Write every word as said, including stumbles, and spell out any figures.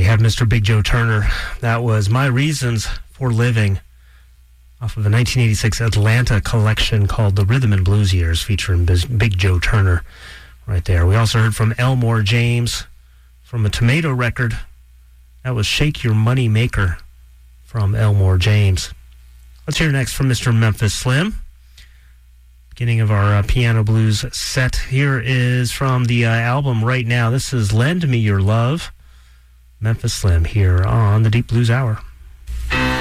have Mister Big Joe Turner. That was My Reasons for Living off of a nineteen eighty-six Atlanta collection called The Rhythm and Blues Years, featuring Big Joe Turner right there. We also heard from Elmore James from a Tomato record. That was Shake Your Money Maker from Elmore James. Let's hear next from Mister Memphis Slim. Beginning of our uh, piano blues set. Here is from the uh, album Right Now. This is Lend Me Your Love. Memphis Slim here on the Deep Blues Hour.